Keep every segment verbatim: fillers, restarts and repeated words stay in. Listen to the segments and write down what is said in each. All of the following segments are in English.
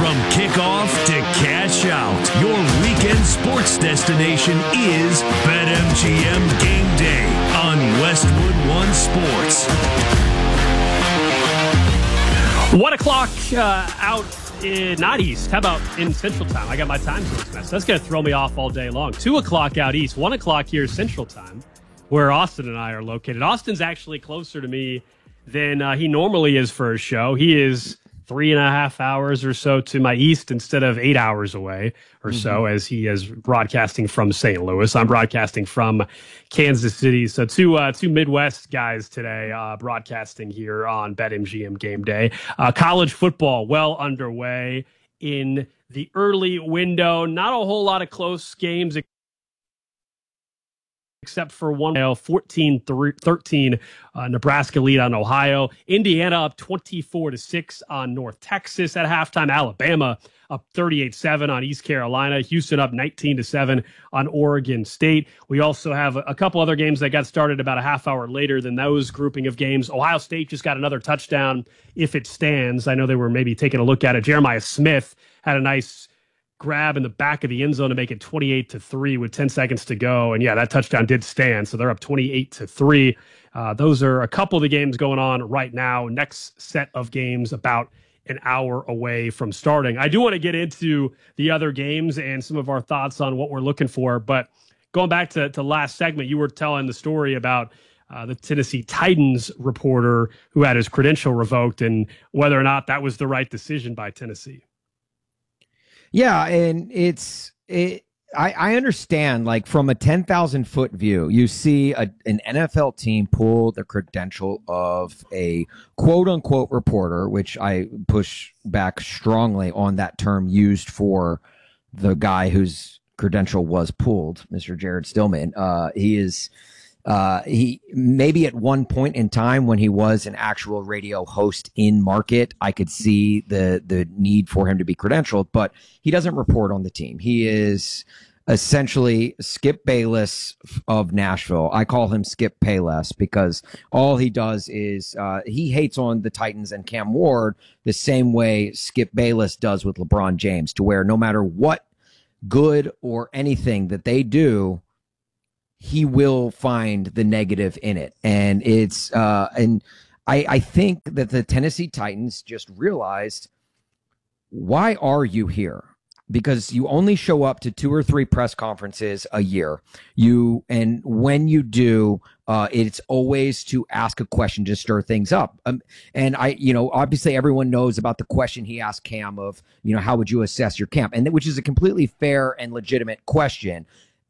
From kickoff to cash out, your weekend sports destination is BetMGM Game Day on Westwood One Sports. One o'clock uh, out in, not east. How about in Central Time? I got my time zones messed. That's going to throw me off all day long. Two o'clock out east. One o'clock here Central Time, where Austin and I are located. Austin's actually closer to me than uh, he normally is for a show. He is three and a half hours or so to my east instead of eight hours away or mm-hmm. so, as he is broadcasting from Saint Louis. I'm broadcasting from Kansas City. So two uh, two Midwest guys today uh, broadcasting here on BetMGM Game Day. Uh, college football well underway in the early window. Not a whole lot of close games, except for one, fourteen thirteen, uh, Nebraska lead on Ohio. Indiana up twenty-four to six on North Texas at halftime. Alabama up thirty-eight seven on East Carolina. Houston up nineteen to seven on Oregon State. We also have a, a couple other games that got started about a half hour later than those grouping of games. Ohio State just got another touchdown if it stands. I know they were maybe taking a look at it. Jeremiah Smith had a nice grab in the back of the end zone to make it twenty-eight to three with ten seconds to go. And yeah, that touchdown did stand. So they're up twenty-eight to three. Uh, those are a couple of the games going on right now. Next set of games about an hour away from starting. I do want to get into the other games and some of our thoughts on what we're looking for. But going back to, to last segment, you were telling the story about uh, the Tennessee Titans reporter who had his credential revoked and whether or not that was the right decision by Tennessee. Yeah, and it's it. I, I understand, like, from a ten thousand foot view, you see a, an N F L team pull the credential of a quote unquote reporter, which I push back strongly on that term used for the guy whose credential was pulled, Mister Jared Stillman. Uh, he is. Uh, he maybe at one point in time when he was an actual radio host in market, I could see the the need for him to be credentialed, but he doesn't report on the team. He is essentially Skip Bayless of Nashville. I call him Skip Payless because all he does is uh, he hates on the Titans and Cam Ward the same way Skip Bayless does with LeBron James, to where no matter what good or anything that they do, he will find the negative in it. And it's, uh, and I, I think that the Tennessee Titans just realized, why are you here? Because you only show up to two or three press conferences a year. You, and when you do, uh, it's always to ask a question to stir things up. Um, and I, you know, obviously everyone knows about the question he asked Cam of, you know, how would you assess your camp? And which is a completely fair and legitimate question,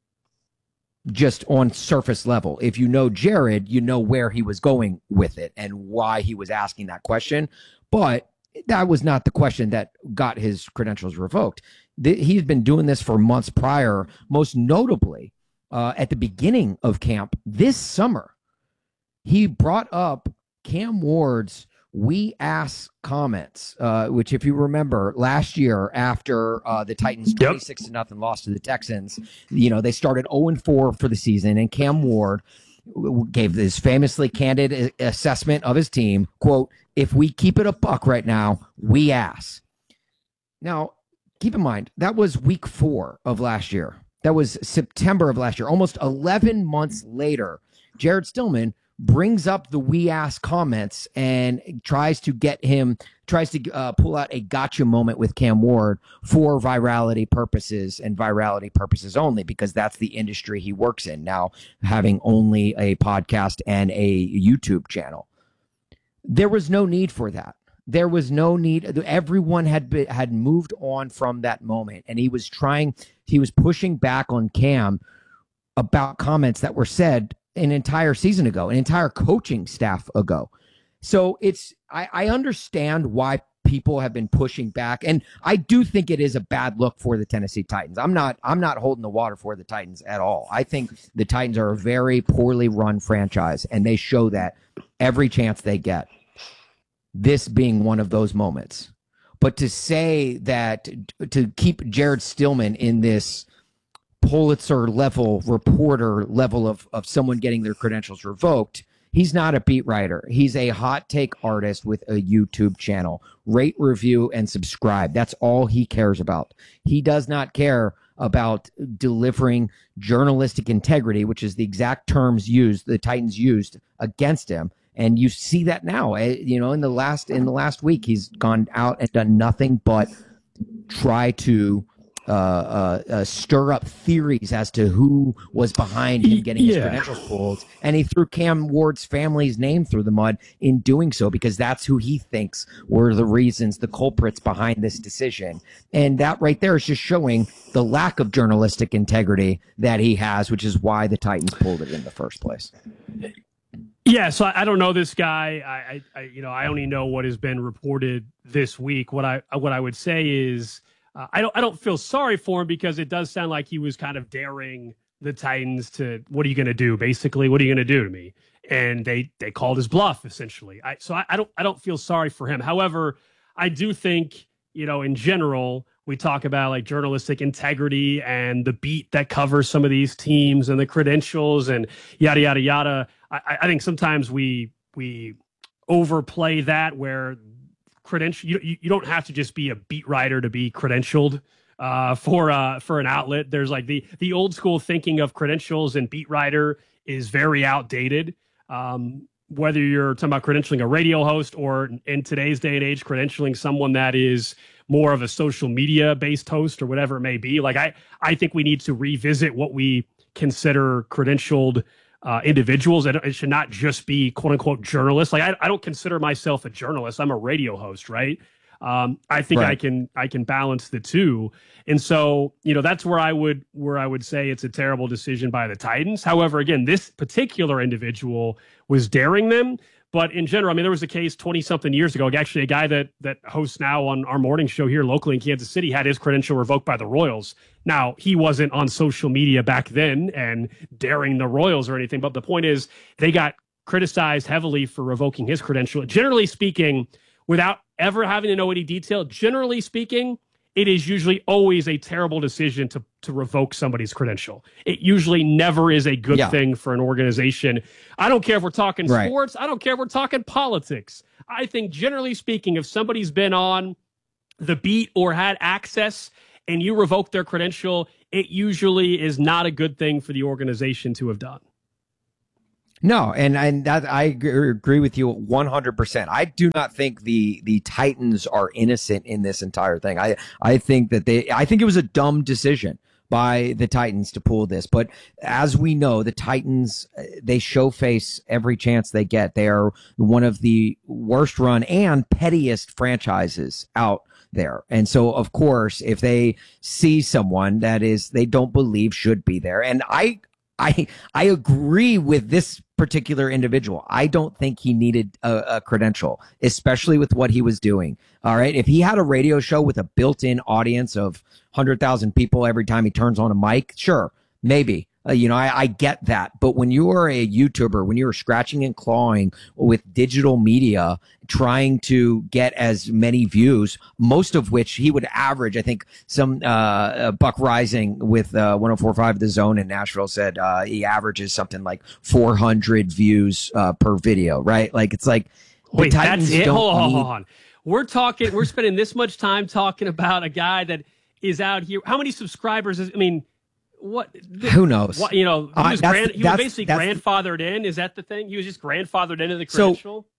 just on surface level. If you know Jared, you know where he was going with it and why he was asking that question. But that was not the question that got his credentials revoked. The, he's been doing this for months prior, most notably uh, at the beginning of camp this summer. He brought up Cam Ward's "we ask" comments, uh, which, if you remember, last year after uh, the Titans twenty-six to nothing loss to the Texans, you know, they started oh and four for the season, and Cam Ward gave this famously candid assessment of his team, quote, "If we keep it a buck right now, we ass." Now, keep in mind, that was week four of last year. That was September of last year. Almost eleven months later, Jared Stillman brings up the "we ask" comments and tries to get him, tries to uh, pull out a gotcha moment with Cam Ward for virality purposes and virality purposes only, because that's the industry he works in now, having only a podcast and a YouTube channel. There was no need for that. There was no need. Everyone had been, had moved on from that moment, and he was trying, he was pushing back on Cam about comments that were said an entire season ago, an entire coaching staff ago. So it's, I, I understand why people have been pushing back, and I do think it is a bad look for the Tennessee Titans. I'm not, I'm not holding the water for the Titans at all. I think the Titans are a very poorly run franchise, and they show that every chance they get. This being one of those moments. But to say that, to keep Jared Stillman in this Pulitzer level reporter level of, of someone getting their credentials revoked He's not a beat writer. He's a hot take artist with a YouTube channel. Rate, review, and subscribe. That's all he cares about. He does not care about delivering journalistic integrity, which is the exact terms used, the Titans used against him. And you see that now. You know, in the last in the last week, he's gone out and done nothing but try to uh, uh, uh, stir up theories as to who was behind him getting his Yeah. credentials pulled. And he threw Cam Ward's family's name through the mud in doing so, because that's who he thinks were the reasons, the culprits behind this decision. And that right there is just showing the lack of journalistic integrity that he has, which is why the Titans pulled it in the first place. Yeah, so I, I don't know this guy. I, I, I, you know, I only know what has been reported this week. What I, what I would say is, uh, I don't, I don't feel sorry for him, because it does sound like he was kind of daring the Titans to, what are you going to do? Basically, what are you going to do to me? And they, they called his bluff, essentially. I, so I, I don't, I don't feel sorry for him. However, I do think, you know, in general, we talk about like journalistic integrity and the beat that covers some of these teams and the credentials and yada, yada, yada. I, I think sometimes we we overplay that, where credential you, you don't have to just be a beat writer to be credentialed uh, for uh, for an outlet. There's like the the old school thinking of credentials and beat writer is very outdated. Um, whether you're talking about credentialing a radio host, or in today's day and age, credentialing someone that is more of a social media based host or whatever it may be. Like I, I think we need to revisit what we consider credentialed uh, individuals. It should not just be quote unquote journalists. Like I, I don't consider myself a journalist. I'm a radio host, right? Um, I think Right. I can I can balance the two, and so you know that's where I would where I would say it's a terrible decision by the Titans. However, again, this particular individual was daring them. But in general, I mean, there was a case twenty something years ago. Actually, a guy that that hosts now on our morning show here locally in Kansas City had his credential revoked by the Royals. Now, he wasn't on social media back then and daring the Royals or anything. But the point is, they got criticized heavily for revoking his credential. Generally speaking, without ever having to know any detail, generally speaking, it is usually always a terrible decision to to revoke somebody's credential. It usually never is a good Yeah. thing for an organization. I don't care if we're talking Right. sports. I don't care if we're talking politics. I think generally speaking, if somebody's been on the beat or had access and you revoke their credential, it usually is not a good thing for the organization to have done. No, and and that I agree agree with you one hundred percent. I do not think the the Titans are innocent in this entire thing. I I think that they I think it was a dumb decision by the Titans to pull this. But as we know, the Titans, they show face every chance they get. They are one of the worst run and pettiest franchises out there. And so, of course, if they see someone that is they don't believe should be there, and I I I agree with this particular individual. I don't think he needed a, a credential, especially with what he was doing. All right. If he had a radio show with a built-in audience of one hundred thousand people every time he turns on a mic, sure, maybe. Uh, you know, I, I get that. But when you are a YouTuber, when you're scratching and clawing with digital media, trying to get as many views, most of which he would average, I think some uh, uh, Buck Rising with uh, one oh four point five The Zone in Nashville said uh, he averages something like four hundred views uh, per video, right? Like, it's like the Wait, Titans that's it? don't Hold on, need- hold on. We're talking, we're spending this much time talking about a guy that is out here. How many subscribers is, I mean, what? Who knows? What, you know, he Uh, was, that's grand, the- he was that's- basically that's the- grandfathered in. Is that the thing? He was just grandfathered into the So- credential?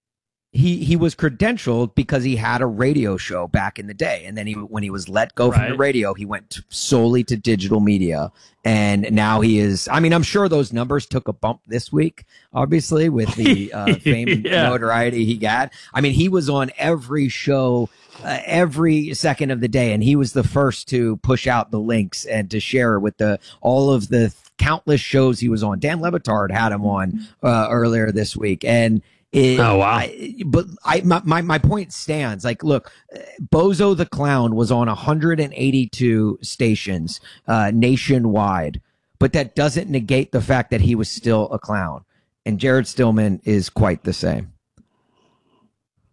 he he was credentialed because he had a radio show back in the day, and then he when he was let go from the Right. radio, he went to, solely to digital media, and now he is. I mean, I'm sure those numbers took a bump this week, obviously, with the uh, fame and Yeah. notoriety he got. I mean, he was on every show. Uh, every second of the day, and he was the first to push out the links and to share with the all of the countless shows he was on. Dan Le Batard had him on uh, earlier this week, and it, Oh, wow. I, but I my, my my point stands. Like, look, Bozo the Clown was on one hundred eighty-two stations uh, nationwide, but that doesn't negate the fact that he was still a clown. And Jared Stillman is quite the same.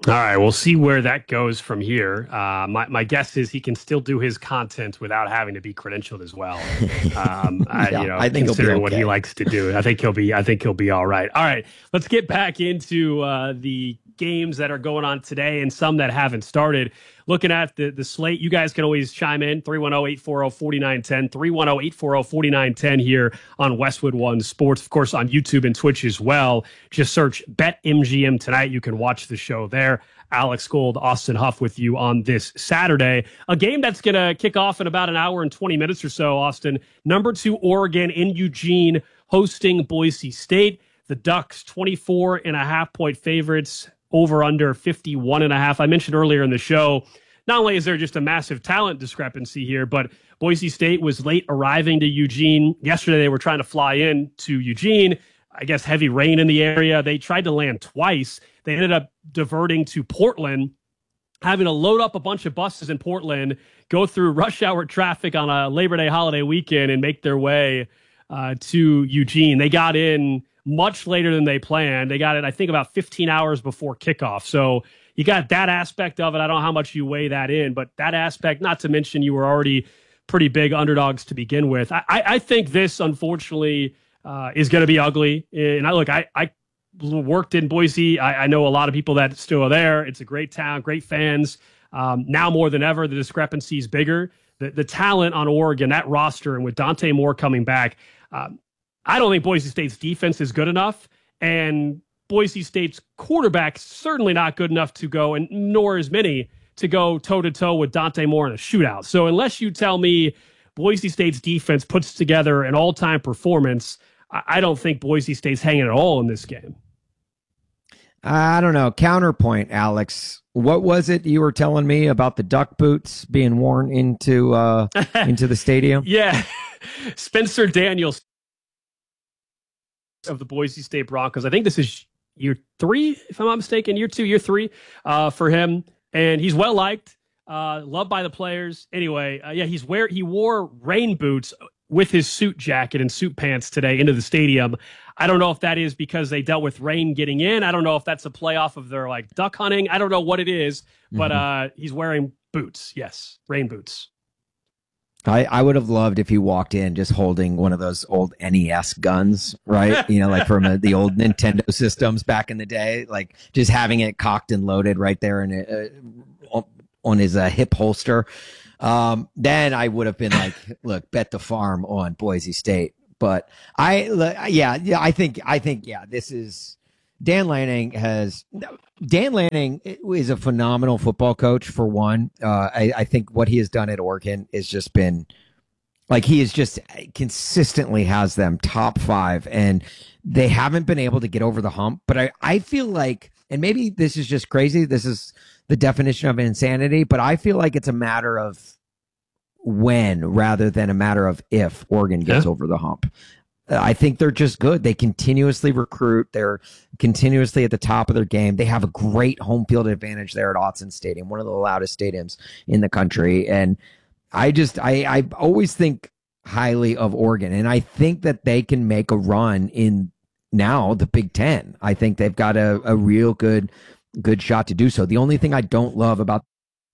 All right, we'll see where that goes from here. Uh, my, my guess is he can still do his content without having to be credentialed as well. Um, I, Yeah, you know, I think he'll be considering what he okay. likes to do, I think he'll be. I think he'll be all right. All right, let's get back into uh, the games that are going on today and some that haven't started. Looking at the the slate, you guys can always chime in three one zero, eight four zero, four nine one zero, three one zero, eight four zero, four nine one zero here on Westwood One Sports, of course, on YouTube and Twitch as well. Just search BetMGM tonight. You can watch the show there. Alex Gold, Austin Huff with you on this Saturday. A game that's going to kick off in about an hour and twenty minutes or so, Austin. Number two, Oregon in Eugene hosting Boise State. The Ducks, twenty-four and a half point favorites, over under fifty-one and a half. I mentioned earlier in the show, not only is there just a massive talent discrepancy here, but Boise State was late arriving to Eugene. Yesterday, they were trying to fly in to Eugene. I guess heavy rain in the area. They tried to land twice. They ended up diverting to Portland, having to load up a bunch of buses in Portland, go through rush hour traffic on a Labor Day holiday weekend, and make their way uh, to Eugene. They got in much later than they planned. They got it, I think, about fifteen hours before kickoff. So you got that aspect of it. I don't know how much you weigh that in, but that aspect, not to mention you were already pretty big underdogs to begin with. I, I think this, unfortunately, uh, is going to be ugly. And I look, I, I worked in Boise. I, I know a lot of people that still are there. It's a great town, great fans. Um, now more than ever, the discrepancy is bigger. The, the talent on Oregon, that roster, and with Dante Moore coming back, um, I don't think Boise State's defense is good enough. And Boise State's quarterback certainly not good enough to go, and nor is many, to go toe-to-toe with Dante Moore in a shootout. So unless you tell me Boise State's defense puts together an all-time performance, I, I don't think Boise State's hanging at all in this game. I don't know. Counterpoint, Alex. What was it you were telling me about the duck boots being worn into uh, into the stadium? Yeah. Spencer Daniels of the Boise State Broncos. I think this is year three, if I'm not mistaken, year two, year three uh, for him. And he's well liked, uh, loved by the players. Anyway, uh, yeah, he's wear he wore rain boots with his suit jacket and suit pants today into the stadium. I don't know if that is because they dealt with rain getting in. I don't know if that's a play off of their like duck hunting. I don't know what it is, but uh, he's wearing boots. Yes, rain boots. I, I would have loved if he walked in just holding one of those old N E S guns, right? You know, like from a, the old Nintendo systems back in the day, like just having it cocked and loaded right there in uh, on his uh, hip holster. Um, then I would have been like, look, bet the farm on Boise State. But I, yeah, yeah, I think, I think, yeah, this is Dan Lanning has Dan Lanning is a phenomenal football coach for one. Uh, I, I think what he has done at Oregon has just been like he is just consistently has them top five, and they haven't been able to get over the hump. But I, I feel like, and maybe this is just crazy. This is the definition of insanity, but I feel like it's a matter of when rather than a matter of if Oregon gets yeah. over the hump. I think they're just good. They continuously recruit. They're continuously at the top of their game. They have a great home field advantage there at Autzen Stadium, one of the loudest stadiums in the country. And I just, I, I always think highly of Oregon. And I think that they can make a run in now the Big Ten. I think they've got a, a real good, good shot to do so. The only thing I don't love about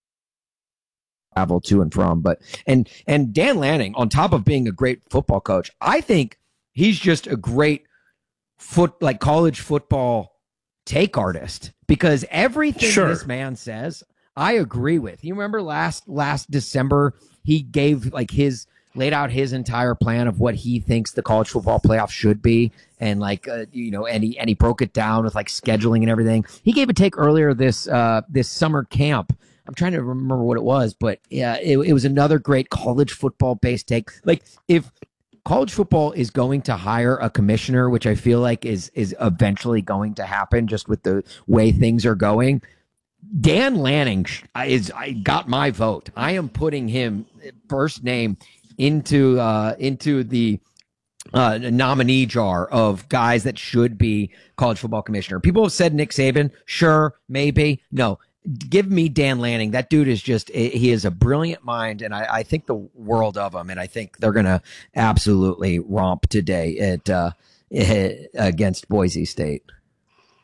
travel to and from, but, and, and Dan Lanning, on top of being a great football coach, I think he's just a great foot, like college football take artist, because everything sure. this man says, I agree with. You remember last, last December, he gave like his, laid out his entire plan of what he thinks the college football playoff should be. And like, uh, you know, and he, and he broke it down with like scheduling and everything. He gave a take earlier this, uh, this summer camp. I'm trying to remember what it was, but yeah, it, it was another great college football based take. Like if college football is going to hire a commissioner, which I feel like is, is eventually going to happen just with the way things are going, Dan Lanning is, I got my vote. I am putting him first name into, uh, into the, uh, nominee jar of guys that should be college football commissioner. People have said Nick Saban. Sure. Maybe. No. Give me Dan Lanning. That dude is just, he is a brilliant mind, and I, I think the world of him, and I think they're going to absolutely romp today at uh, against Boise State.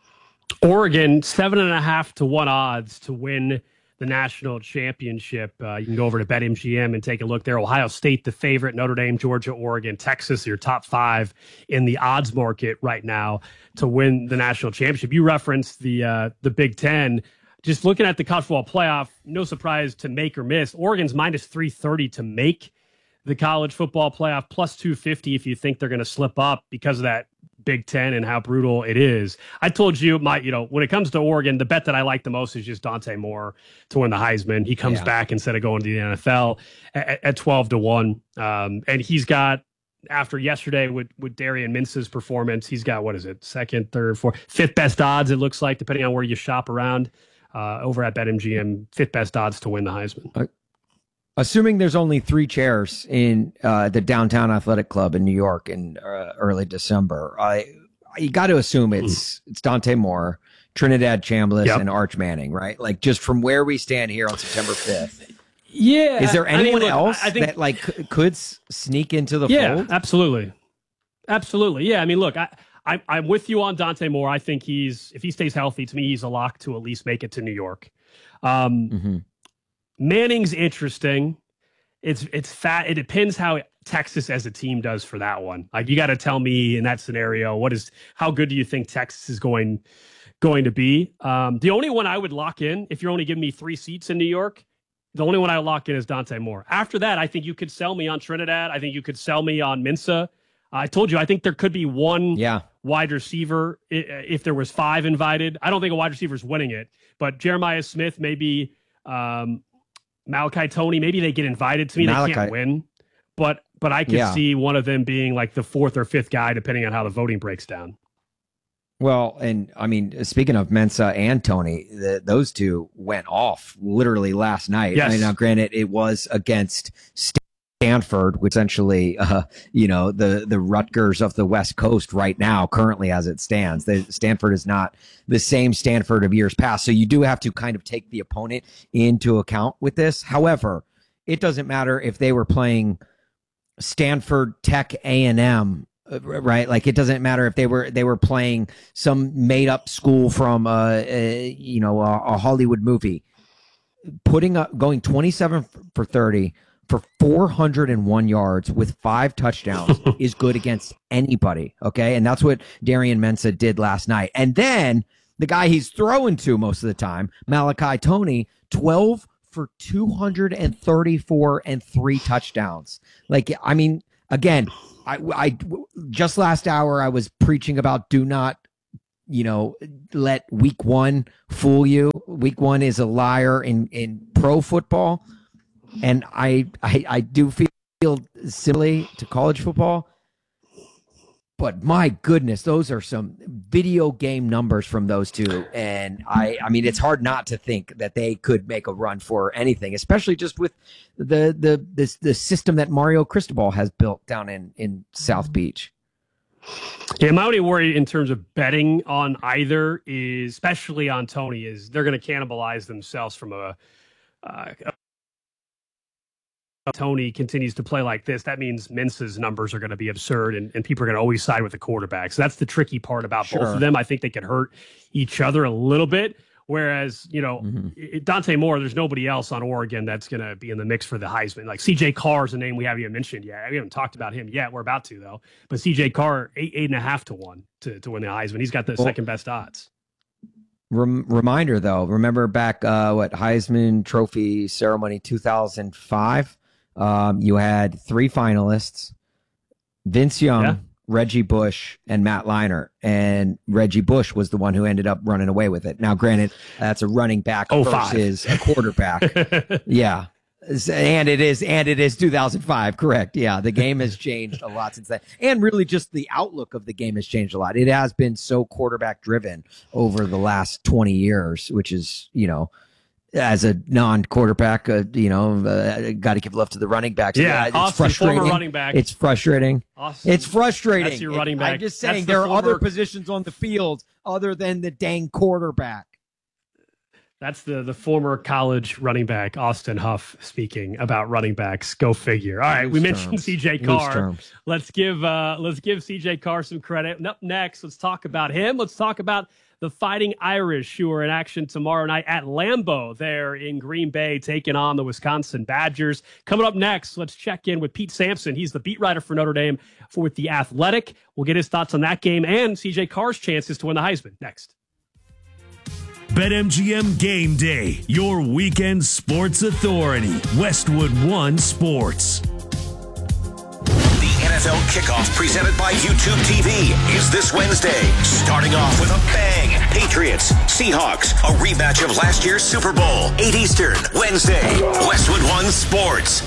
Oregon, seven and a half to one odds to win the national championship. Uh, you can go over to BetMGM and take a look there. Ohio State, the favorite, Notre Dame, Georgia, Oregon, Texas, your top five in the odds market right now to win the national championship. You referenced the uh, the Big Ten. Just looking at the college football playoff, no surprise to make or miss. Oregon's minus three thirty to make the college football playoff, plus two fifty if you think they're going to slip up because of that Big Ten and how brutal it is. I told you, my, you know, when it comes to Oregon, the bet that I like the most is just Dante Moore to win the Heisman. He comes yeah. back instead of going to the N F L at, at twelve to one. Um, and he's got, after yesterday with, with Darian Mince's performance, he's got, what is it, second, third, fourth, fifth best odds, it looks like, depending on where you shop around uh, over at BetMGM, fifth best odds to win the Heisman. Uh, assuming there's only three chairs in uh, the Downtown Athletic Club in New York in uh, early December, I you got to assume it's mm. it's Dante Moore, Trinidad Chambliss, yep. and Arch Manning, right? Like, just from where we stand here on September fifth. Yeah. Is there anyone I mean, look, else I think, that like could sneak into the yeah, fold? Absolutely. Absolutely. Yeah. I mean, look, I, I, I'm with you on Dante Moore. I think he's, if he stays healthy, to me, he's a lock to at least make it to New York. Um, mm-hmm. Manning's interesting. It's it's fat. It depends how Texas as a team does for that one. Like, you got to tell me in that scenario, what is how good do you think Texas is going going to be? Um, the only one I would lock in, if you're only giving me three seats in New York, the only one I would lock in is Dante Moore. After that, I think you could sell me on Trinidad. I think you could sell me on Minca. I told you, I think there could be one yeah. wide receiver if there was five invited. I don't think a wide receiver is winning it, but Jeremiah Smith, maybe um, Malachi Tony, maybe they get invited. To me, Malachi. They can't win, but but I could yeah. see one of them being like the fourth or fifth guy, depending on how the voting breaks down. Well, and I mean, speaking of Mensa and Tony, the, those two went off literally last night. Yes. I mean, now, granted, it was against Stanford, which essentially, uh, you know, the the Rutgers of the West Coast right now, currently as it stands. The, Stanford is not the same Stanford of years past. So you do have to kind of take the opponent into account with this. However, it doesn't matter if they were playing Stanford, Tech, A and M, right? Like, it doesn't matter if they were they were playing some made up school from uh, a, you know a, a Hollywood movie. Putting up going twenty-seven for thirty for four hundred one yards with five touchdowns is good against anybody. Okay, and that's what Darian Mensa did last night. And then the guy he's throwing to most of the time, Malachi Tony, twelve for two hundred thirty-four and three touchdowns. Like, I mean, again. I, I just last hour I was preaching about do not, you know, let week one fool you. Week one is a liar in, in pro football, and I, I I do feel similarly to college football. But my goodness, those are some video game numbers from those two, and I I mean, it's hard not to think that they could make a run for anything, especially just with the the this the system that Mario Cristobal has built down in in South Beach. Yeah, my only worry in terms of betting on either is, especially on Tony, is they're going to cannibalize themselves from a. Uh, Tony continues to play like this, that means Mensa's numbers are going to be absurd, and, and people are going to always side with the quarterback. So that's the tricky part about sure. both of them. I think they could hurt each other a little bit. Whereas, you know, mm-hmm. it, Dante Moore, there's nobody else on Oregon that's going to be in the mix for the Heisman. Like C J Carr is a name we haven't even mentioned yet. We haven't talked about him yet. We're about to, though. But C J Carr, eight, eight and a half to one to, to win the Heisman. He's got the well, second best odds. Rem- reminder, though, remember back, uh, what, Heisman Trophy ceremony two thousand five? Um, you had three finalists, Vince Young, yeah. Reggie Bush, and Matt Leinart. And Reggie Bush was the one who ended up running away with it. Now, granted, that's a running back oh, versus a quarterback. yeah. And it is, and it is two thousand five, correct. Yeah, the game has changed a lot since then. And really just the outlook of the game has changed a lot. It has been so quarterback driven over the last twenty years, which is, you know, as a non-quarterback, uh, you know, uh, got to give love to the running backs. Yeah, yeah it's Austin, frustrating. Former running back. It's frustrating. Austin, it's frustrating. That's your running back. I'm just saying that's there the are former... other positions on the field other than the dang quarterback. That's the the former college running back, Austin Huff, speaking about running backs. Go figure. All right, Loose we mentioned terms. C J Carr. Let's give uh, let's give C J Carr some credit. And up next, let's talk about him. Let's talk about the Fighting Irish, who are in action tomorrow night at Lambeau there in Green Bay, taking on the Wisconsin Badgers. Coming up next, let's check in with Pete Sampson. He's the beat writer for Notre Dame for with The Athletic. We'll get his thoughts on that game and C J Carr's chances to win the Heisman next. BetMGM Game Day, your weekend sports authority. Westwood One Sports. The N F L kickoff presented by YouTube T V is this Wednesday. Starting off with a bang. Patriots, Seahawks, a rematch of last year's Super Bowl. eight Eastern, Wednesday. Westwood One Sports.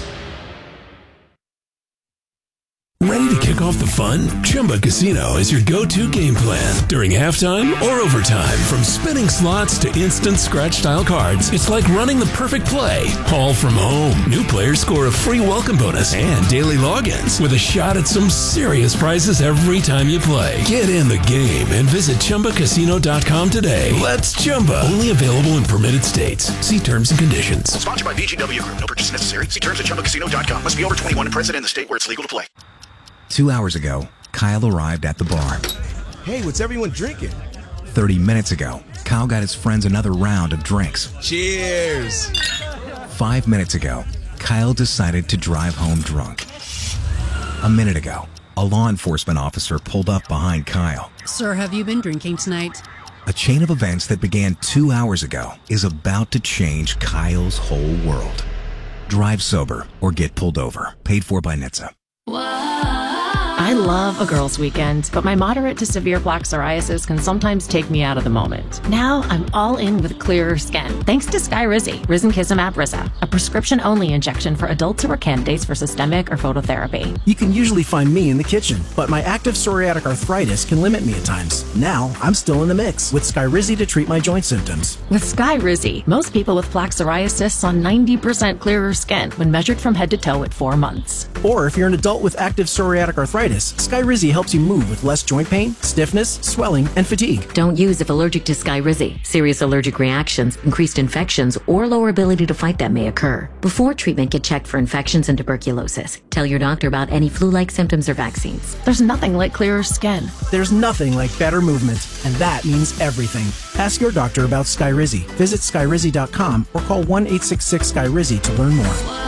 Ready to kick off the fun? Chumba Casino is your go-to game plan during halftime or overtime. From spinning slots to instant scratch-style cards, it's like running the perfect play, all from home. New players score a free welcome bonus and daily logins with a shot at some serious prizes every time you play. Get in the game and visit Chumba Casino dot com today. Let's Chumba. Only available in permitted states. See terms and conditions. Sponsored by B G W Group. No purchase necessary. See terms at Chumba Casino dot com. Must be over twenty-one and present in the state where it's legal to play. Two hours ago, Kyle arrived at the bar. Hey, what's everyone drinking? Thirty minutes ago, Kyle got his friends another round of drinks. Cheers! Five minutes ago, Kyle decided to drive home drunk. A minute ago, a law enforcement officer pulled up behind Kyle. Sir, have you been drinking tonight? A chain of events that began two hours ago is about to change Kyle's whole world. Drive sober or get pulled over. Paid for by N H T S A. I love a girls' weekend, but my moderate to severe plaque psoriasis can sometimes take me out of the moment. Now I'm all in with clearer skin, thanks to Skyrizi, Risankizumab Risa, a prescription-only injection for adults who are candidates for systemic or phototherapy. You can usually find me in the kitchen, but my active psoriatic arthritis can limit me at times. Now I'm still in the mix with Skyrizi to treat my joint symptoms. With Skyrizi, most people with plaque psoriasis saw ninety percent clearer skin when measured from head to toe at four months. Or if you're an adult with active psoriatic arthritis, Skyrizi helps you move with less joint pain, stiffness, swelling, and fatigue. Don't use if allergic to Skyrizi. Serious allergic reactions, increased infections, or lower ability to fight them may occur. Before treatment, get checked for infections and tuberculosis. Tell your doctor about any flu-like symptoms or vaccines. There's nothing like clearer skin. There's nothing like better movement, and that means everything. Ask your doctor about Skyrizi. Visit Skyrizi dot com or call one eight six six Skyrizi to learn more.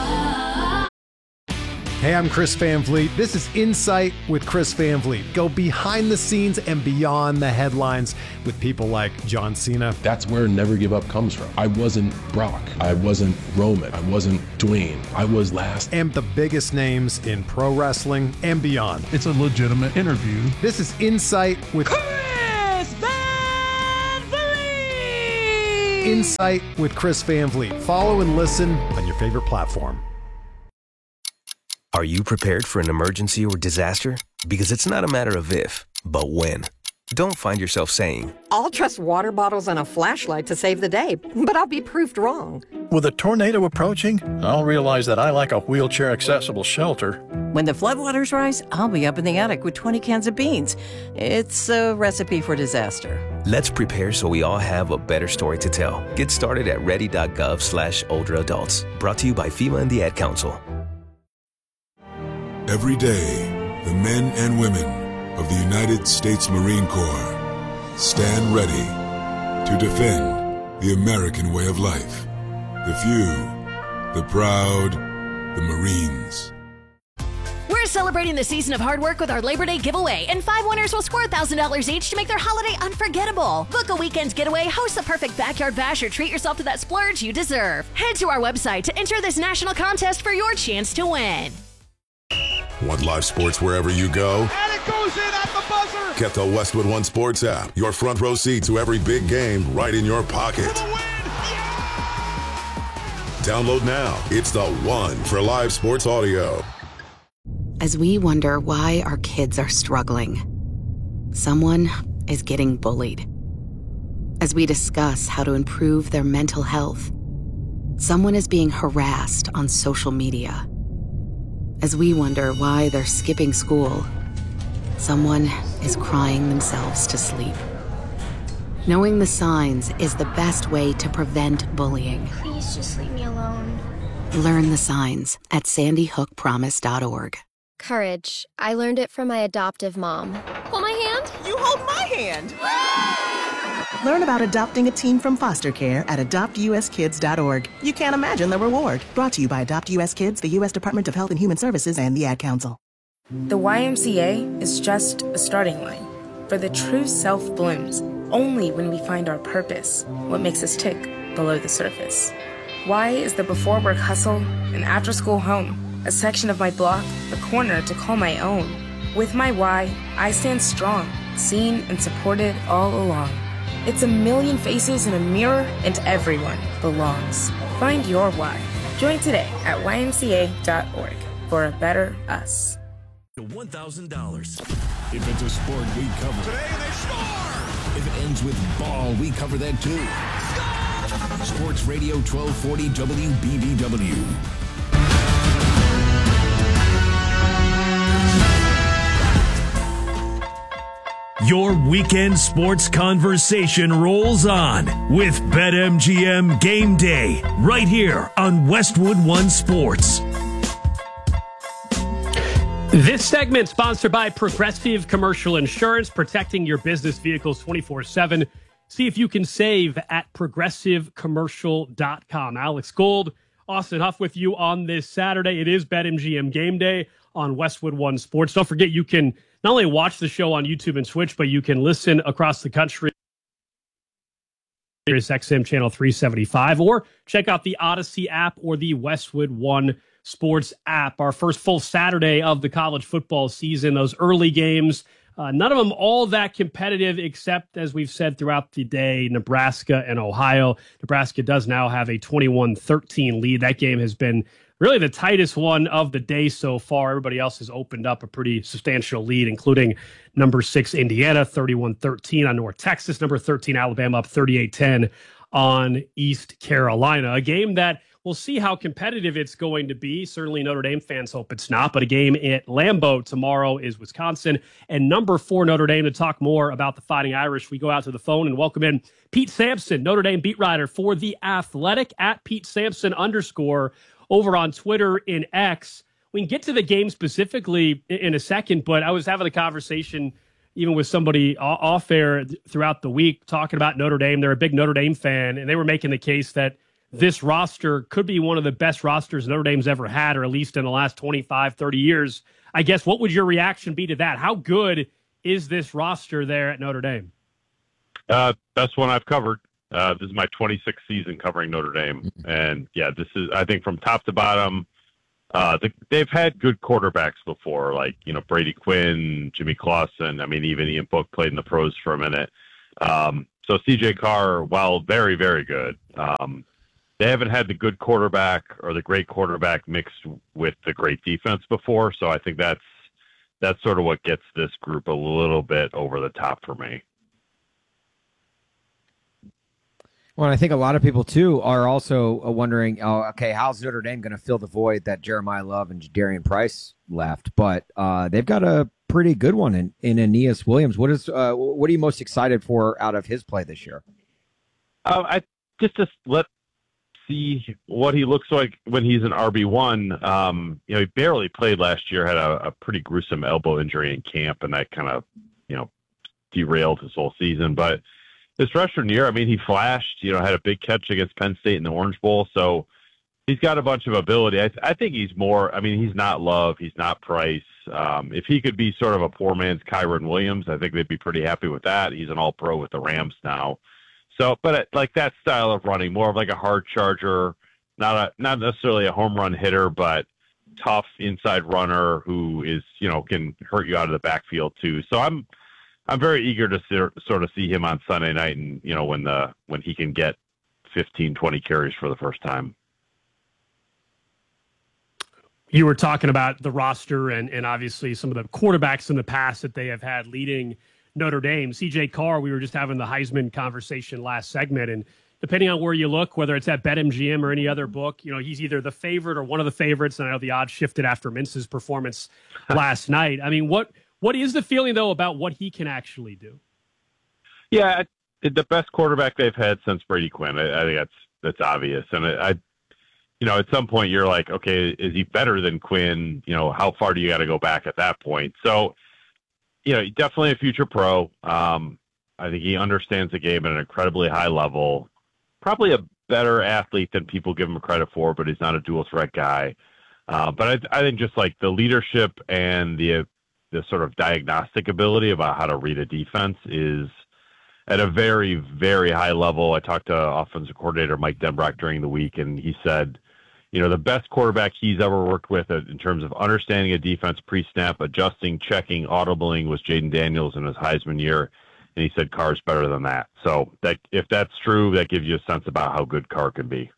Hey, I'm Chris Van Vliet. This is Insight with Chris Van Vliet. Go behind the scenes and beyond the headlines with people like John Cena. That's where Never Give Up comes from. I wasn't Brock. I wasn't Roman. I wasn't Dwayne. I was last. And the biggest names in pro wrestling and beyond. It's a legitimate interview. This is Insight with Chris Van Vliet. Insight with Chris Van Vliet. Follow and listen on your favorite platform. Are you prepared for an emergency or disaster? Because it's not a matter of if, but when. Don't find yourself saying, I'll trust water bottles and a flashlight to save the day, but I'll be proved wrong. With a tornado approaching, I'll realize that I like a wheelchair-accessible shelter. When the floodwaters rise, I'll be up in the attic with twenty cans of beans. It's a recipe for disaster. Let's prepare so we all have a better story to tell. Get started at ready.gov slash older adults. Brought to you by FEMA and the Ad Council. Every day, the men and women of the United States Marine Corps stand ready to defend the American way of life. The few, the proud, the Marines. We're celebrating the season of hard work with our Labor Day giveaway, and five winners will score one thousand dollars each to make their holiday unforgettable. Book a weekend getaway, host the perfect backyard bash, or treat yourself to that splurge you deserve. Head to our website to enter this national contest for your chance to win. Want live sports wherever you go? And it goes in at the buzzer! Get the Westwood One Sports app. Your front row seat to every big game right in your pocket. For the win! Yeah! Download now. It's the one for live sports audio. As we wonder why our kids are struggling, someone is getting bullied. As we discuss how to improve their mental health, someone is being harassed on social media. As we wonder why they're skipping school, someone is crying themselves to sleep. Knowing the signs is the best way to prevent bullying. Please just leave me alone. Learn the signs at sandy hook promise dot org. Courage. I learned it from my adoptive mom. Hold my hand. You hold my hand. Learn about adopting a teen from foster care at adopt u s kids dot org. You can't imagine the reward. Brought to you by Adopt U S Kids, the U S Department of Health and Human Services, and the Ad Council. The Y M C A is just a starting line. For the true self blooms only when we find our purpose, what makes us tick below the surface. Y is the before work hustle, an after school home, a section of my block, a corner to call my own. With my Y, I stand strong, seen and supported all along. It's a million faces in a mirror, and everyone belongs. Find your why. Join today at y m c a dot org for a better us. one thousand dollars. If it's a sport, we cover Today they score! If it ends with ball, we cover that too. Score! Sports Radio twelve forty W B B W. Your weekend sports conversation rolls on with BetMGM Game Day right here on Westwood One Sports. This segment sponsored by Progressive Commercial Insurance, protecting your business vehicles twenty-four seven. See if you can save at progressive commercial dot com. Alex Gold, Austin Huff with you on this Saturday. It is BetMGM Game Day on Westwood One Sports. Don't forget, you can not only watch the show on YouTube and Twitch, but you can listen across the country. Sirius X M channel three seventy-five, or check out the Odyssey app or the Westwood One Sports app. Our first full Saturday of the college football season. Those early games, uh, none of them all that competitive, except, as we've said throughout the day, Nebraska and Ohio. Nebraska does now have a twenty-one thirteen lead. That game has been really the tightest one of the day so far. Everybody else has opened up a pretty substantial lead, including number six Indiana, thirty-one thirteen on North Texas, number thirteen Alabama up thirty-eight ten on East Carolina. A game that we'll see how competitive it's going to be. Certainly Notre Dame fans hope it's not, but a game at Lambeau tomorrow is Wisconsin and number four Notre Dame. To talk more about the Fighting Irish, we go out to the phone and welcome in Pete Sampson, Notre Dame beat writer for The Athletic, at Pete Sampson underscore over on Twitter in X. We can get to the game specifically in a second, but I was having a conversation even with somebody off air throughout the week talking about Notre Dame. They're a big Notre Dame fan, and they were making the case that this roster could be one of the best rosters Notre Dame's ever had, or at least in the last twenty-five, thirty years. I guess, what would your reaction be to that? How good is this roster there at Notre Dame? Uh, best one I've covered. Uh, this is my twenty-sixth season covering Notre Dame. And, yeah, this is, I think, from top to bottom, uh, the, they've had good quarterbacks before, like, you know, Brady Quinn, Jimmy Clausen. I mean, even Ian Book played in the pros for a minute. Um, so C J Carr, while very, very good, um, they haven't had the good quarterback or the great quarterback mixed with the great defense before. So I think that's that's sort of what gets this group a little bit over the top for me. Well, I think a lot of people, too, are also wondering, oh, okay, how's Notre Dame going to fill the void that Jeremiah Love and Darian Price left? But uh, they've got a pretty good one in, in Aeneas Williams. What is uh, what are you most excited for out of his play this year? Uh, I just just let see what he looks like when he's an R B one. Um, you know, he barely played last year, had a, a pretty gruesome elbow injury in camp, and that kind of, you know, derailed his whole season. But his freshman year, I mean, he flashed, you know, had a big catch against Penn State in the Orange Bowl. So he's got a bunch of ability. I, th- I think he's more, I mean, he's not Love. He's not Price. Um, if he could be sort of a poor man's Kyron Williams, I think they'd be pretty happy with that. He's an all-pro with the Rams now. So, but it, like that style of running, more of like a hard charger, not a, not necessarily a home run hitter, but tough inside runner who is, you know, can hurt you out of the backfield too. So I'm, I'm very eager to sort of see him on Sunday night, and you know, when the when he can get fifteen, twenty carries for the first time. You were talking about the roster and and obviously some of the quarterbacks in the past that they have had leading Notre Dame. C J Carr, we were just having the Heisman conversation last segment, and depending on where you look, whether it's at BetMGM or any other book, you know, he's either the favorite or one of the favorites. And I know the odds shifted after Mintz's performance last night. I mean, what what is the feeling though about what he can actually do? Yeah, the best quarterback they've had since Brady Quinn. I, I think that's that's obvious. And I, I, you know, at some point you're like, okay, is he better than Quinn? You know, how far do you got to go back at that point? So, you know, definitely a future pro. Um, I think he understands the game at an incredibly high level. Probably a better athlete than people give him credit for, but he's not a dual threat guy. Uh, but I, I think just like the leadership and the the sort of diagnostic ability about how to read a defense is at a very, very high level. I talked to offensive coordinator Mike Denbrock during the week, and he said, you know, the best quarterback he's ever worked with in terms of understanding a defense pre-snap, adjusting, checking, audibling was Jaden Daniels in his Heisman year. And he said Carr's better than that. So that if that's true, that gives you a sense about how good Carr can be.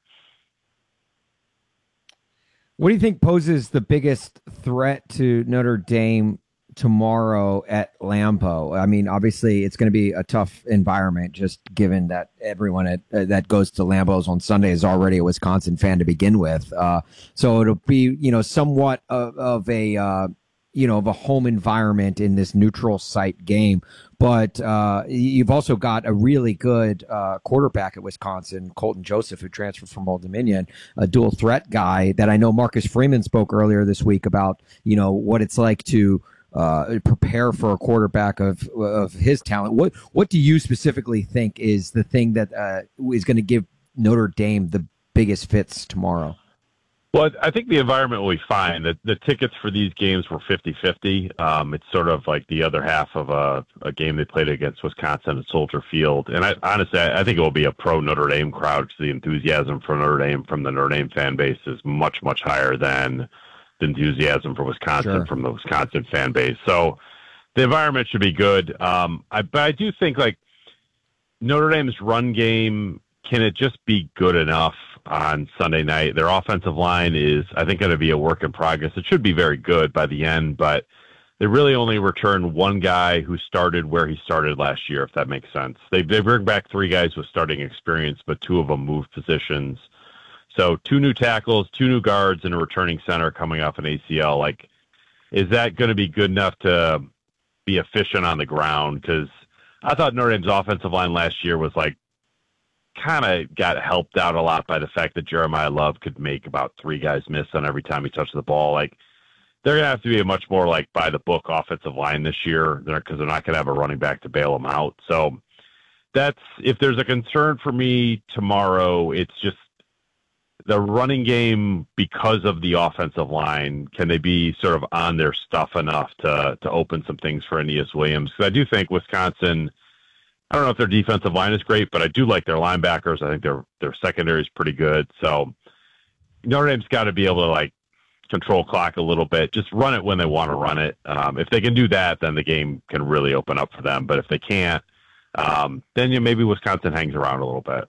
What do you think poses the biggest threat to Notre Dame tomorrow at Lambeau? I mean, obviously it's going to be a tough environment, just given that everyone at, uh, that goes to Lambeau's on Sunday is already a Wisconsin fan to begin with. Uh, so it'll be, you know, somewhat of, of a, uh, you know, of a home environment in this neutral site game. But uh, you've also got a really good uh, quarterback at Wisconsin, Colton Joseph, who transferred from Old Dominion, a dual threat guy that I know Marcus Freeman spoke earlier this week about, you know, what it's like to uh, prepare for a quarterback of of his talent. What what do you specifically think is the thing that uh, is going to give Notre Dame the biggest fits tomorrow? Well, I think the environment will be fine. The, the tickets for these games were fifty-fifty. Um, it's sort of like the other half of a, a game they played against Wisconsin at Soldier Field. And I, honestly, I, I think it will be a pro Notre Dame crowd because the enthusiasm for Notre Dame from the Notre Dame fan base is much, much higher than the enthusiasm for Wisconsin Sure. from the Wisconsin fan base. So the environment should be good. Um, I, but I do think like Notre Dame's run game, can it just be good enough on Sunday night? Their offensive line is, I think, going to be a work in progress. It should be very good by the end, but they really only returned one guy who started where he started last year, if that makes sense. They they bring back three guys with starting experience, but two of them moved positions. So two new tackles, two new guards, and a returning center coming off an A C L. Like, is that going to be good enough to be efficient on the ground? Because I thought Notre Dame's offensive line last year was like, kind of got helped out a lot by the fact that Jeremiah Love could make about three guys miss on every time he touched the ball. Like, they're going to have to be a much more like by the book offensive line this year because they're, they're not going to have a running back to bail them out. So that's, if there's a concern for me tomorrow, it's just the running game because of the offensive line. Can they be sort of on their stuff enough to, to open some things for Aeneas Williams? Because I do think Wisconsin, I don't know if their defensive line is great, but I do like their linebackers. I think their their secondary is pretty good. So Notre Dame's got to be able to like control clock a little bit, just run it when they want to run it. Um, if they can do that, then the game can really open up for them. But if they can't, um, then you know, maybe Wisconsin hangs around a little bit.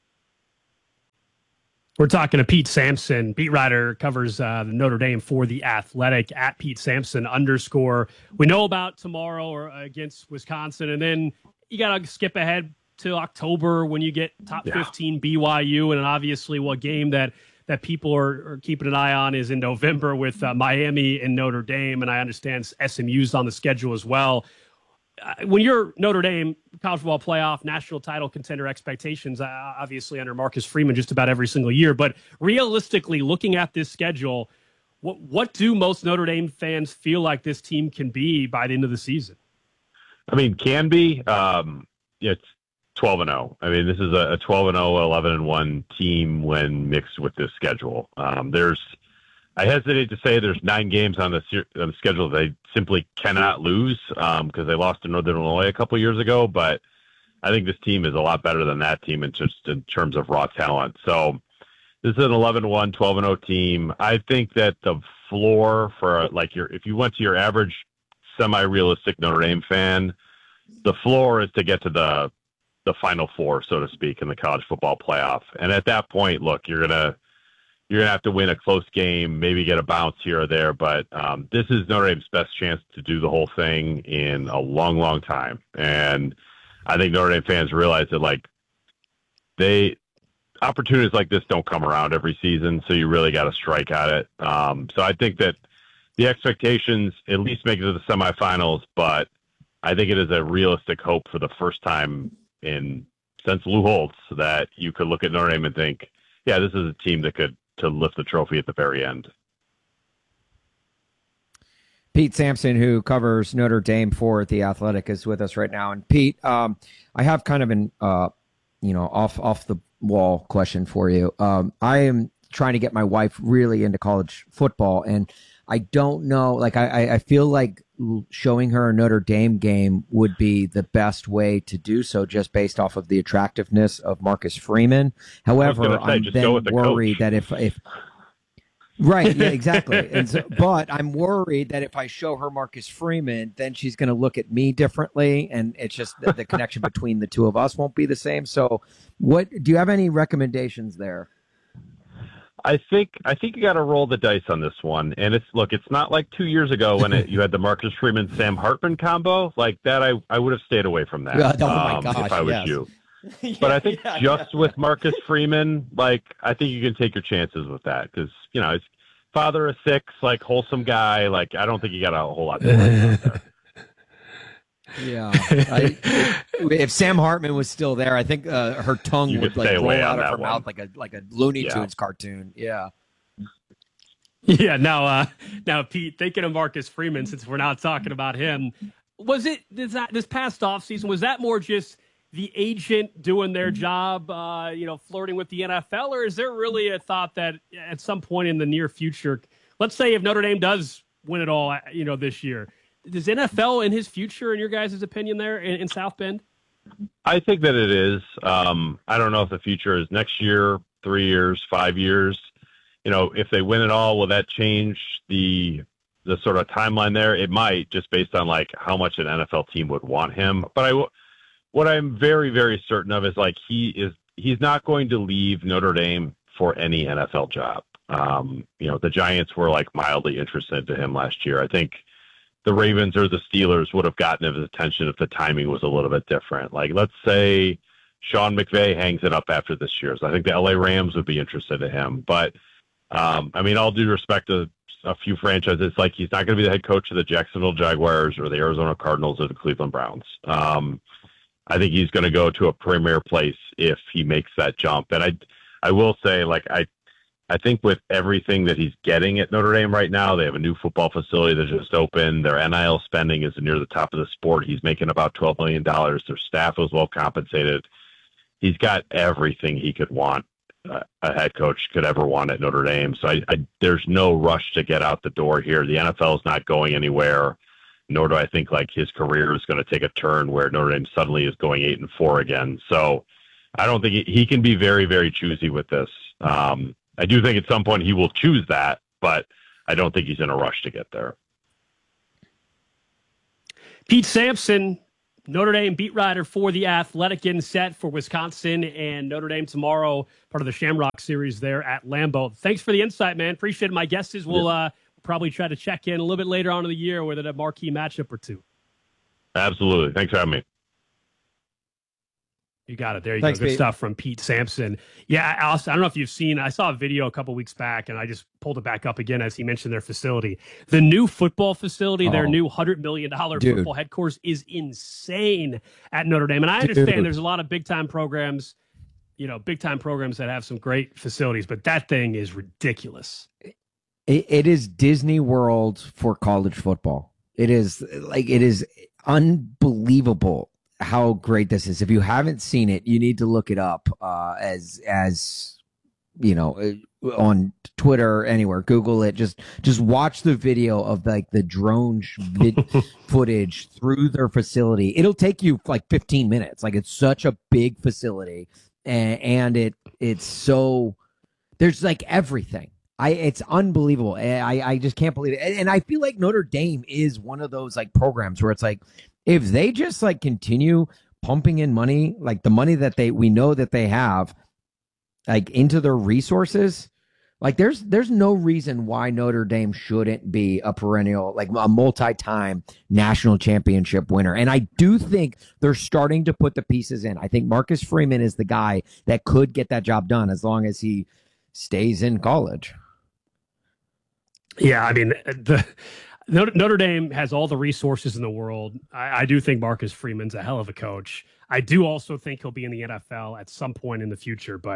We're talking to Pete Sampson, beat writer, covers uh, the Notre Dame for The Athletic, at Pete Sampson underscore. We know about tomorrow or against Wisconsin, and then you got to skip ahead to October when you get top Yeah. fifteen B Y U, and obviously what game that that people are, are keeping an eye on is in November with uh, Miami and Notre Dame, and I understand S M U's on the schedule as well. Uh, when you're Notre Dame, college football playoff, national title contender expectations, uh, obviously under Marcus Freeman just about every single year, but realistically looking at this schedule, what what do most Notre Dame fans feel like this team can be by the end of the season? I mean, can be. Um, it's twelve and oh. I mean, this is a twelve and oh, eleven and one team when mixed with this schedule. Um, there's, I hesitate to say there's nine games on the, on the schedule they simply cannot lose because um, they lost to Northern Illinois a couple years ago. But I think this team is a lot better than that team in just in terms of raw talent. So this is an eleven and one, twelve and oh team. I think that the floor for like your, if you went to your average semi-realistic Notre Dame fan, the floor is to get to the the Final Four, so to speak, in the college football playoff. And at that point, look, you're gonna you're gonna have to win a close game, maybe get a bounce here or there. But um, this is Notre Dame's best chance to do the whole thing in a long, long time. And I think Notre Dame fans realize that like they opportunities like this don't come around every season, so you really got to strike at it. Um, so I think that the expectations at least make it to the semifinals, but I think it is a realistic hope for the first time in since Lou Holtz that you could look at Notre Dame and think, yeah, this is a team that could to lift the trophy at the very end. Pete Sampson, who covers Notre Dame for The Athletic, is with us right now. And Pete, um, I have kind of an, uh, you know, off off the wall question for you. Um, I am trying to get my wife really into college football, and I don't know, like, I, I feel like showing her a Notre Dame game would be the best way to do so, just based off of the attractiveness of Marcus Freeman. However, say, I'm then the worried coach. that if, if, right, yeah, exactly. And so, but I'm worried that if I show her Marcus Freeman, then she's going to look at me differently, and it's just the, the connection between the two of us won't be the same. So, what do you have any recommendations there? I think I think you got to roll the dice on this one, and it's look, it's not like two years ago when it, you had the Marcus Freeman Sam Hartman combo like that. I, I would have stayed away from that oh, um, my gosh, if I was yes. you. yeah, but I think yeah, just yeah. with Marcus Freeman, like I think you can take your chances with that because you know he's father of six, like wholesome guy. Like I don't think you got a whole lot to worry about there. Yeah, I, if Sam Hartman was still there, I think uh, her tongue you would like roll out of her one. mouth like a like a Looney yeah. Tunes cartoon. Yeah, yeah. Now, uh, now, Pete, thinking of Marcus Freeman, since we're not talking about him, was it this, this past offseason, was that more just the agent doing their job, uh, you know, flirting with the N F L, or is there really a thought that at some point in the near future, let's say if Notre Dame does win it all, you know, this year, does N F L in his future, in your guys' opinion, there in, in South Bend? I think that it is. Um, I don't know if the future is next year, three years, five years. You know, if they win it all, will that change the the sort of timeline there? It might, just based on like how much an N F L team would want him. But I, what I'm very, very certain of is like he is he's not going to leave Notre Dame for any N F L job. Um, you know, the Giants were like mildly interested in him last year. I think the Ravens or the Steelers would have gotten his attention if the timing was a little bit different. Like, let's say Sean McVay hangs it up after this year. So I think the L A Rams would be interested in him. But, um, I mean, all due respect to a few franchises, it's like he's not going to be the head coach of the Jacksonville Jaguars or the Arizona Cardinals or the Cleveland Browns. Um, I think he's going to go to a premier place if he makes that jump. And I, I will say, like, I, I think with everything that he's getting at Notre Dame right now, they have a new football facility that just opened. Their N I L spending is near the top of the sport. He's making about twelve million dollars. Their staff is well compensated. He's got everything he could want, uh, a head coach could ever want at Notre Dame. So I, I, there's no rush to get out the door here. The N F L is not going anywhere, nor do I think like his career is going to take a turn where Notre Dame suddenly is going eight and four again. So I don't think he, he can be very, very choosy with this. Um, I do think at some point he will choose that, but I don't think he's in a rush to get there. Pete Sampson, Notre Dame beat writer for The Athletic, in set for Wisconsin and Notre Dame tomorrow, part of the Shamrock series there at Lambeau. Thanks for the insight, man. Appreciate it. My guess is we'll uh, probably try to check in a little bit later on in the year with a marquee matchup or two. Absolutely. Thanks for having me. You got it. There you Thanks, go. Good Pete. stuff from Pete Sampson. Yeah, Alice, I don't know if you've seen, I saw a video a couple weeks back, and I just pulled it back up again as he mentioned their facility. The new football facility, oh, their new one hundred million dollars dude. football headquarters is insane at Notre Dame. And I Dude. understand there's a lot of big-time programs, you know, big-time programs that have some great facilities, but that thing is ridiculous. It, it is Disney World for college football. It is like, it is unbelievable how great this is. If you haven't seen it, you need to look it up uh, as, as, you know, on Twitter, anywhere, Google it. Just, just watch the video of like the drone vid- footage through their facility. It'll take you like fifteen minutes. Like, it's such a big facility, and, and it, it's so, there's like everything. I, it's unbelievable. I, I just can't believe it. And, and I feel like Notre Dame is one of those like programs where it's like, if they just like continue pumping in money, like the money that they, we know that they have, like into their resources, like there's, there's no reason why Notre Dame shouldn't be a perennial, like a multi-time national championship winner. And I do think they're starting to put the pieces in. I think Marcus Freeman is the guy that could get that job done as long as he stays in college. Yeah, I mean, the Notre, Notre Dame has all the resources in the world. I, I do think Marcus Freeman's a hell of a coach. I do also think he'll be in the N F L at some point in the future, but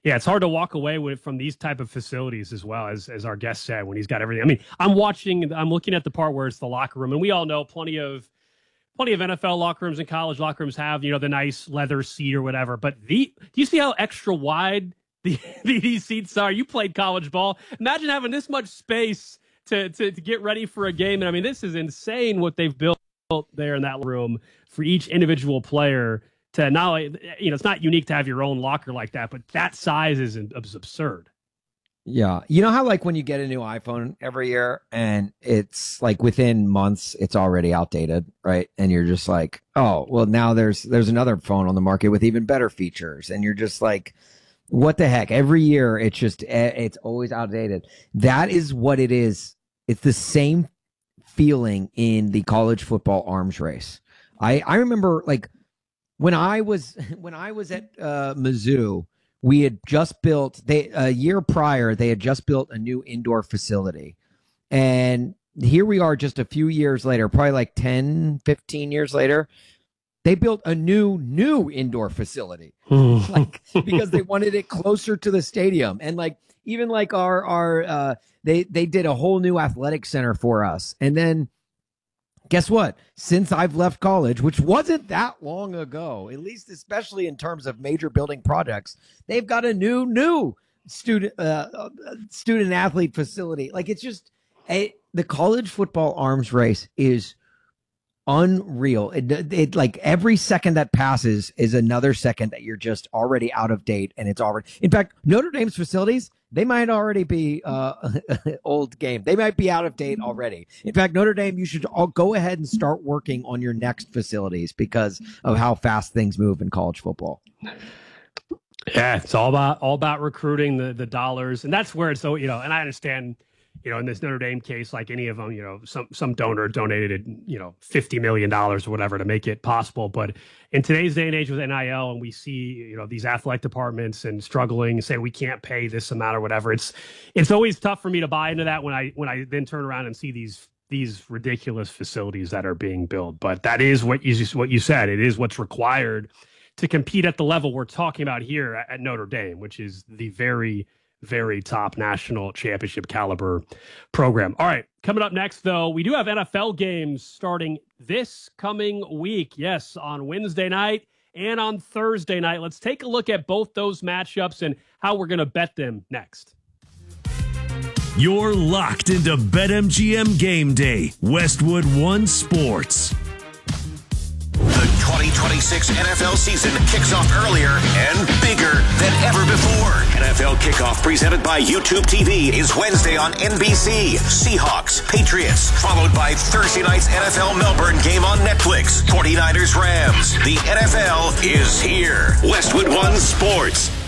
Yeah, it's hard to walk away with from these type of facilities as well, as as our guest said, when he's got everything. I mean, I'm watching, I'm looking at the part where it's the locker room, and we all know plenty of plenty of N F L locker rooms and college locker rooms have, you know, the nice leather seat or whatever. But the do you see how extra wide the, these seats are? You played college ball. Imagine having this much space to, to to get ready for a game. And I mean, this is insane what they've built there in that room for each individual player. To not only, you know, it's not unique to have your own locker like that, but that size is, is absurd. Yeah. You know how like when you get a new iPhone every year and it's like within months, it's already outdated, right? And you're just like, oh, well, now there's there's another phone on the market with even better features. And you're just like, what the heck? Every year, it's just, it's always outdated. That is what it is. It's the same feeling in the college football arms race. I, I remember like, When I was when I was at uh, Mizzou, we had just built they a year prior. They had just built a new indoor facility, and here we are, just a few years later, probably like ten, fifteen years later. They built a new new indoor facility, like because they wanted it closer to the stadium, and like even like our our uh, they they did a whole new athletic center for us, and then. Guess what? Since I've left college, which wasn't that long ago, at least especially in terms of major building projects, they've got a new, new student uh, student athlete facility. Like it's just a, the college football arms race is unreal. It, it like every second that passes is another second that you're just already out of date, and it's already. In fact, Notre Dame's facilities. They might already be uh, old game. They might be out of date already. In fact, Notre Dame, you should all go ahead and start working on your next facilities because of how fast things move in college football. Yeah, it's all about all about recruiting, the the dollars, and that's where it's so you know. And I understand, you know, in this Notre Dame case, like any of them, you know, some some donor donated, you know, fifty million dollars or whatever to make it possible. But in today's day and age with N I L, and we see, you know, these athletic departments and struggling and say we can't pay this amount or whatever, it's it's always tough for me to buy into that when I when I then turn around and see these these ridiculous facilities that are being built. But that is what you what you said. It is what's required to compete at the level we're talking about here at, at Notre Dame, which is the very very top national championship caliber program. All right, coming up next, though, we do have N F L games starting this coming week. Yes, on Wednesday night and on Thursday night. Let's take a look at both those matchups and how we're going to bet them next. You're locked into BetMGM Game Day, Westwood One Sports. The twenty twenty-six N F L season kicks off earlier and bigger than ever before. N F L Kickoff presented by YouTube T V is Wednesday on N B C. Seahawks, Patriots, followed by Thursday night's N F L Melbourne game on Netflix. forty-niners, Rams. The N F L is here. Westwood One Sports.